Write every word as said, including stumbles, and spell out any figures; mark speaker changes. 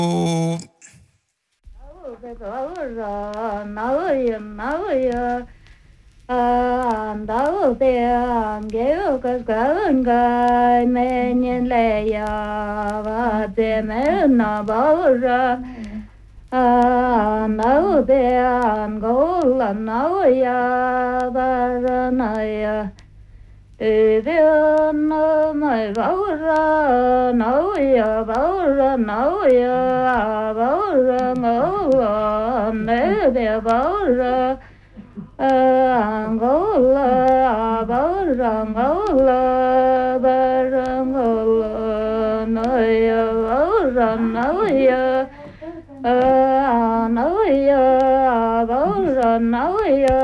Speaker 1: Đâu tiền kêu cái cái cái mẹ nhìn lệ ya và tiền mẹ nó bảo ra đâu tiền cô là đâu ya và ra này thì tiền nó mày bảo ra đâu ya bảo ra đâu ya bảo ra ngõ mẹ để bảo ra Angola, Barangola, Barangola, Noya, Baranoya, Noya, Baranoya.